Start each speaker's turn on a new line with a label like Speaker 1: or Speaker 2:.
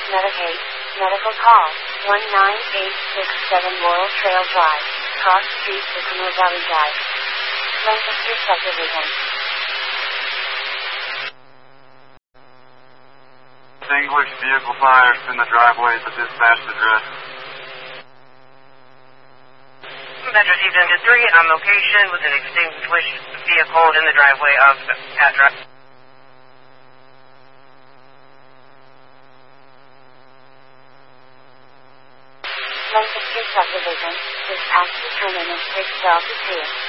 Speaker 1: Medicaid, medical call, 19867 Laurel Trail Drive, Cross Street, Sycamore Valley Drive, Lancaster Subdivision.
Speaker 2: Distinguished vehicle fires in the driveway at the dispatch address.
Speaker 3: Dispatch received into 3 on location with an extinguished vehicle in the driveway of address.
Speaker 1: Lancaster Subdivision, dispatch determinant 6 Delta 2.